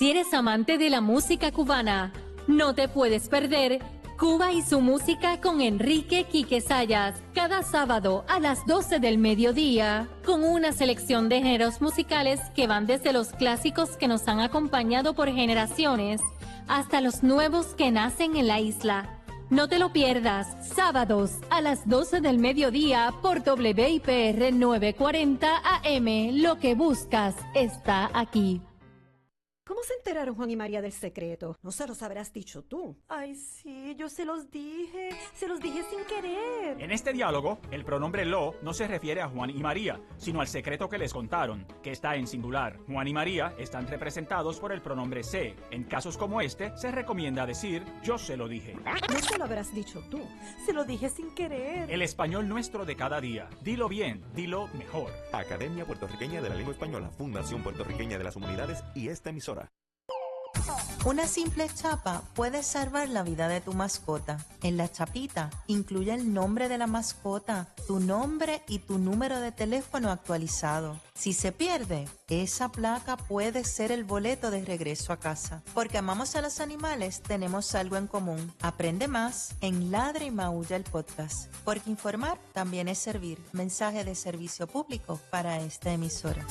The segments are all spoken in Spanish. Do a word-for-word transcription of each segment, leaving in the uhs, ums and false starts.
Si eres amante de la música cubana, no te puedes perder Cuba y su música con Enrique Quique Zayas, cada sábado a las doce del mediodía, con una selección de géneros musicales que van desde los clásicos que nos han acompañado por generaciones hasta los nuevos que nacen en la isla. No te lo pierdas, sábados a las doce del mediodía por W I P R novecientos cuarenta A M. Lo que buscas está aquí. ¿Cómo se enteraron Juan y María del secreto? No se los habrás dicho tú. Ay, sí, yo se los dije, se los dije sin querer. En este diálogo, el pronombre lo no se refiere a Juan y María, sino al secreto que les contaron, que está en singular. Juan y María están representados por el pronombre se. En casos como este, se recomienda decir yo se lo dije. No se lo habrás dicho tú. Se lo dije sin querer. El español nuestro de cada día. Dilo bien, dilo mejor. Academia Puertorriqueña de la Lengua Española, Fundación Puertorriqueña de las Humanidades y esta emisora. Una simple chapa puede salvar la vida de tu mascota. En la chapita incluye el nombre de la mascota, tu nombre y tu número de teléfono actualizado. Si se pierde, esa placa puede ser el boleto de regreso a casa. Porque amamos a los animales, tenemos algo en común. Aprende más en Ladra y Maulla el podcast. Porque informar también es servir. Mensaje de servicio público para esta emisora.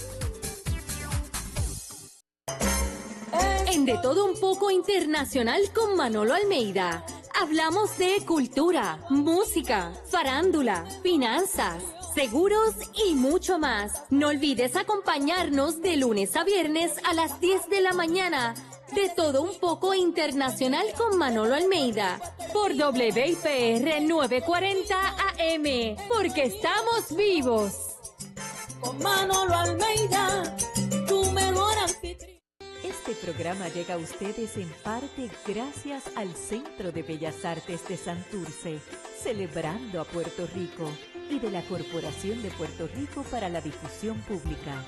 En De Todo Un Poco Internacional con Manolo Almeida, hablamos de cultura, música, farándula, finanzas, seguros y mucho más. No olvides acompañarnos de lunes a viernes a las diez de la mañana. De Todo Un Poco Internacional con Manolo Almeida, por W I P R novecientos cuarenta A M, porque estamos vivos. Con Manolo Almeida, tu mejor anfitrión. Este programa llega a ustedes en parte gracias al Centro de Bellas Artes de Santurce, celebrando a Puerto Rico, y de la Corporación de Puerto Rico para la Difusión Pública.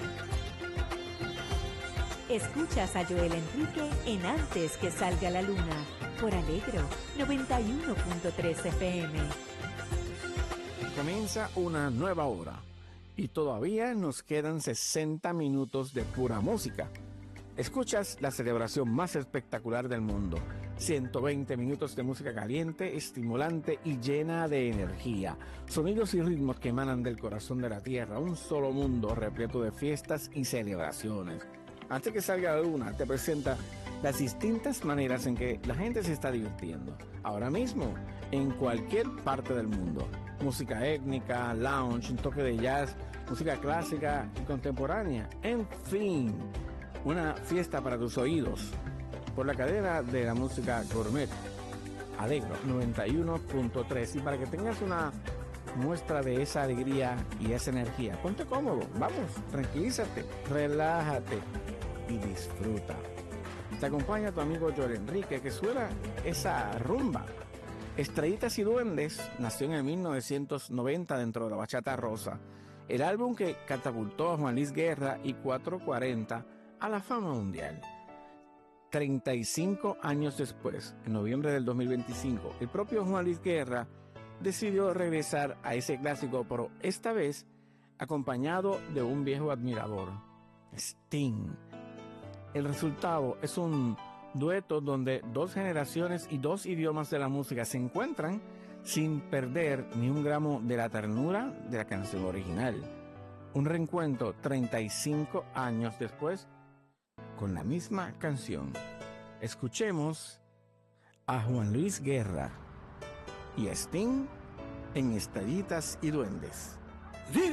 Escuchas a Joel Enrique en Antes que salga la luna, por Alegro noventa y uno punto tres F M. Comienza una nueva hora y todavía nos quedan sesenta minutos de pura música. Escuchas la celebración más espectacular del mundo. ciento veinte minutos de música caliente, estimulante y llena de energía. Sonidos y ritmos que emanan del corazón de la tierra. Un solo mundo repleto de fiestas y celebraciones. Antes que salga la luna, te presenta las distintas maneras en que la gente se está divirtiendo. Ahora mismo, en cualquier parte del mundo. Música étnica, lounge, un toque de jazz, música clásica y contemporánea. En fin, una fiesta para tus oídos, por la cadena de la música gourmet, Alegro noventa y uno punto tres. Y para que tengas una muestra de esa alegría y esa energía, ponte cómodo, vamos, tranquilízate, relájate y disfruta. Te acompaña tu amigo Joel Enrique, que suena esa rumba. Estrellitas y Duendes nació en el mil novecientos noventa dentro de la bachata rosa, el álbum que catapultó a Juan Luis Guerra y cuatrocientos cuarenta a la fama mundial. treinta y cinco años después, en noviembre del dos mil veinticinco, el propio Juan Luis Guerra decidió regresar a ese clásico, pero esta vez acompañado de un viejo admirador, Sting. El resultado es un dueto donde dos generaciones y dos idiomas de la música se encuentran sin perder ni un gramo de la ternura de la canción original. Un reencuentro treinta y cinco años después con la misma canción. Escuchemos a Juan Luis Guerra y a Sting en Estrellitas y Duendes.